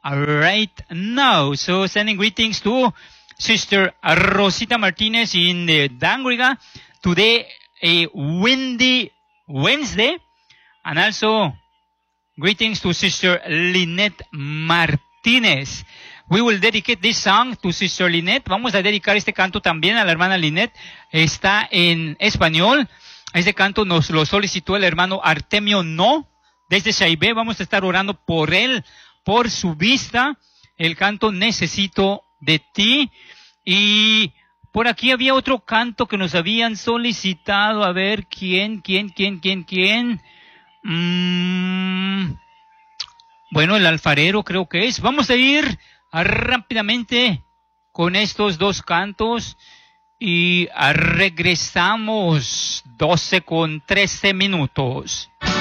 right now. So sending greetings to Sister Rosita Martinez in Dangriga. Today, a windy Wednesday. And also, greetings to Sister Lynette Martinez. We will dedicate this song to Sister Lynette. Vamos a dedicar este canto también a la hermana Lynette. Está en español. Este canto nos lo solicitó el hermano Artemio No, desde Shaibé. Vamos a estar orando por él, por su vista. El canto Necesito de ti. Y por aquí había otro canto que nos habían solicitado. A ver, ¿quién? Bueno, el alfarero creo que es. Vamos a ir rápidamente con estos dos cantos y regresamos 12 con 13 minutos.